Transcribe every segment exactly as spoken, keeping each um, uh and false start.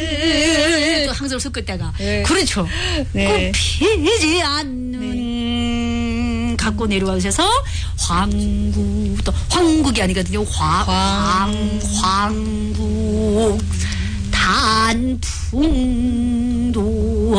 또 항상 섞었다가 네. 그렇죠. 네. 꽃피지 않는 네. 갖고 내려와셔서 황국 또 황국이 아니거든요. 화, 황 황국 단풍도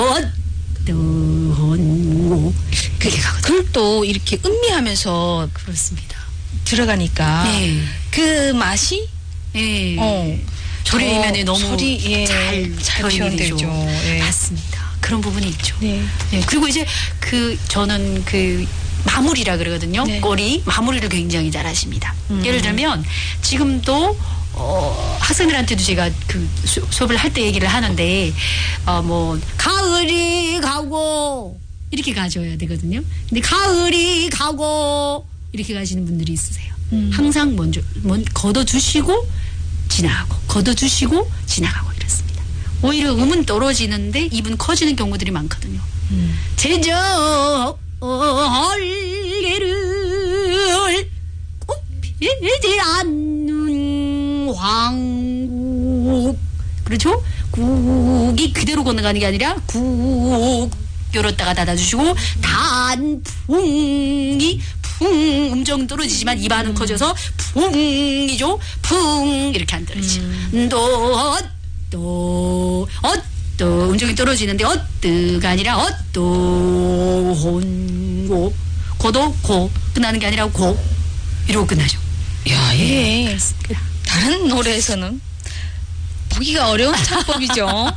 어떤 그게 가거든요. 그걸 또 이렇게 음미하면서 그렇습니다. 들어가니까 네. 그 맛이 네. 어. 조리면이 너무 소리, 예, 잘, 잘 표현되죠. 예. 맞습니다. 그런 부분이 있죠. 네. 네. 그리고 이제 그 저는 그 마무리라 그러거든요. 네. 꼬리 마무리를 굉장히 잘하십니다. 음. 예를 들면 지금도 어, 학생들한테도 제가 그 수, 수업을 할 때 얘기를 하는데 어, 뭐 가을이 가고 이렇게 가져야 되거든요. 근데 가을이 가고 이렇게 가시는 분들이 있으세요. 음. 항상 먼저 먼 걷어주시고 지나가고 걷어주시고 지나가고 이렇습니다. 오히려 음은 떨어지는데 입은 커지는 경우들이 많거든요. 음. 제저 얼개를 꽃피지 않는 황국 그렇죠? 국이 그대로 건너가는 게 아니라 국 열었다가 닫아주시고 단풍이 풍 음정 떨어지지만 입안은 음. 커져서 풍이죠. 풍 이렇게 안 떨어지죠. 음. 또또 어또 음정이 떨어지는데 어뜨가 아니라 어또 혼고 고도 고 끝나는 게 아니라 고 이러고 끝나죠. 야, 예. 그 다른 노래에서는 보기가 어려운 창법이죠.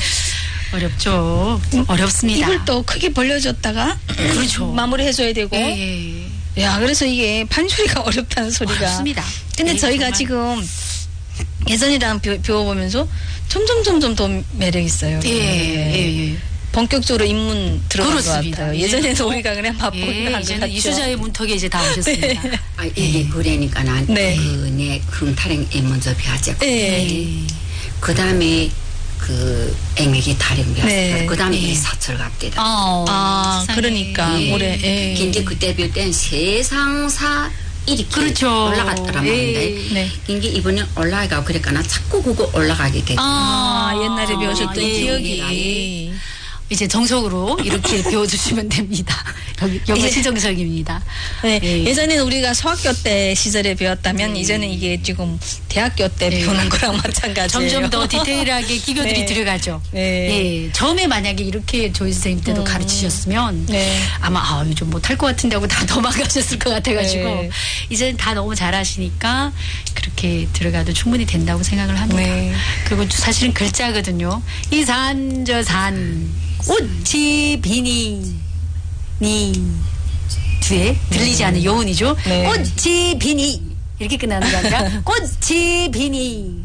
어렵죠. 어렵습니다. 입을 또 크게 벌려줬다가 그렇죠. 마무리해줘야 되고. 예. 야, 그래서 이게 판소리가 어렵다는 소리가. 어렵습니다. 근데 네, 저희가 정말. 지금 예전이랑 배, 배워보면서 점점 점점 더 매력 있어요. 예, 예, 예. 본격적으로 입문 들어간 그렇습니다. 것 같아요. 예전에는 우리가 그냥 맛보기만 예, 한 것 이제는 같죠. 이수자의 문턱에 이제 다 오셨습니다. 네. 아, 이게 그러니까 난 네. 그네 흥타령에 먼저 배웠죠. 네. 그 다음에 그 앵매기 타령 배웠어요. 네. 그 다음에 네. 이 사철갑대다. 어, 아, 세상에. 그러니까 예. 올해. 예. 이제 그때 배울 땐 세상사 이렇게 그렇죠. 올라갔더란 말인데 예. 네. 이게 이번에 올라가고 그러니까 나 자꾸 그거 올라가게 됐죠. 아, 옛날에 배우셨던 예, 기억이. 이제 정석으로 이렇게 배워주시면 됩니다. 여기, 여기 이제- 시정석입니다. 네. 예. 예전에는 우리가 소학교 때 시절에 배웠다면 이제는 이게 지금 대학교 때 예. 배우는 거랑 마찬가지예요. 점점 더 디테일하게 기교들이 네. 들어가죠. 네. 예. 처음에 만약에 이렇게 조이 선생님 때도 음. 가르치셨으면 네. 아마 아, 좀 못할 것 같은데 하고 다 도망가셨을 것 같아가지고 네. 이제는 다 너무 잘하시니까 그렇게 들어가도 충분히 된다고 생각을 합니다. 네. 그리고 사실은 글자거든요. 이 산 저 산 꽃이 비니 니 뒤에 들리지 않는 여운이죠. 네. 꽃이 비니 이렇게 끝나는 게 아니라 꽃이 비니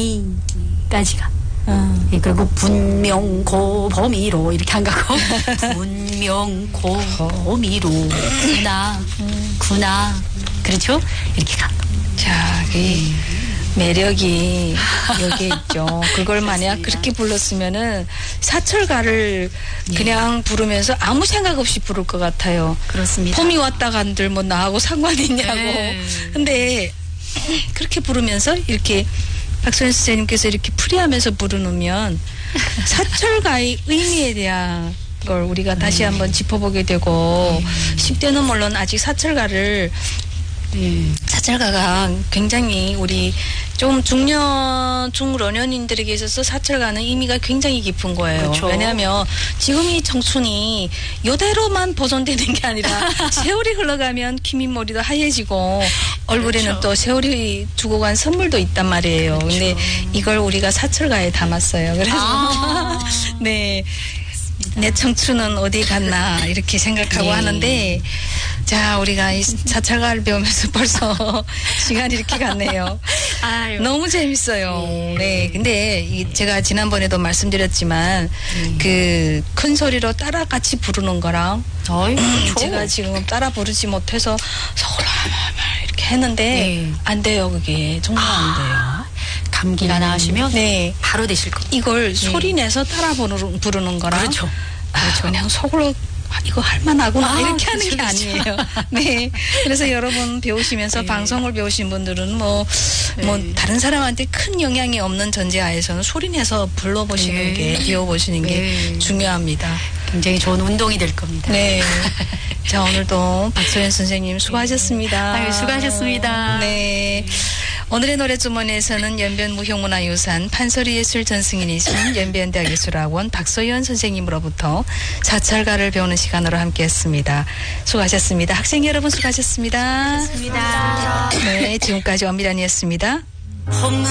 니까지가. 아. 예, 그리고 분명고 범위로 이렇게 안 가고 분명고 범위로 구나 구나 그렇죠? 이렇게 가. 자, 이 매력이 여기에 있죠. 그걸 만약 그렇게 불렀으면은 사철가를 그냥 부르면서 아무 생각 없이 부를 것 같아요. 그렇습니다. 봄이 왔다 간들 뭐 나하고 상관이 있냐고. 네. 근데 그렇게 부르면서 이렇게 박소연 선생님께서 이렇게 풀이하면서 부르면 사철가의 의미에 대한 걸 우리가 다시 한번 짚어보게 되고 십 대는 물론 아직 사철가를 예. 사철가가 굉장히 우리 좀 중년, 중老년인들에게 있어서 사철가는 의미가 굉장히 깊은 거예요. 그렇죠. 왜냐하면 지금 이 청춘이 이대로만 보존되는 게 아니라 세월이 흘러가면 키민머리도 하얘지고 얼굴에는 그렇죠. 또 세월이 주고 간 선물도 있단 말이에요. 그렇죠. 근데 이걸 우리가 사철가에 담았어요. 그래서 아. 네. 내 청춘은 어디 갔나 이렇게 생각하고 네. 하는데 자 우리가 이 사철가를 배우면서 벌써 시간이 이렇게 갔네요. 아유. 너무 재밌어요. 네. 네. 근데 이 제가 지난번에도 말씀드렸지만 그 큰 소리로 따라 같이 부르는 거랑 어이, 그렇죠. 제가 지금 따라 부르지 못해서 서울로 이렇게 했는데 네. 안 돼요. 그게 정말 안 돼요. 감기가 나으시면 네. 바로 되실 겁니다. 이걸 소리 내서 따라 부르는, 부르는 거랑 그렇죠. 아, 그냥 속으로 아, 이거 할만하구나 아, 이렇게 그렇죠, 하는 게 그렇죠. 아니에요. 네. 그래서 여러분 배우시면서 네. 방송을 배우신 분들은 뭐, 뭐 네. 다른 사람한테 큰 영향이 없는 전제하에서는 소리내서 불러보시는 네. 게 배워보시는 게 네. 중요합니다. 굉장히 좋은 운동이 될 겁니다. 네. 자, 오늘도 박소연 선생님 수고하셨습니다. 아유, 수고하셨습니다. 네. 오늘의 노래주머니에서는 연변무형문화유산 판소리예술 전승인이신 연변대학예술학원 박소연 선생님으로부터 사찰가를 배우는 시간으로 함께했습니다. 수고하셨습니다. 학생 여러분 수고하셨습니다. 수고하셨습니다. 네, 지금까지 엄미란이었습니다.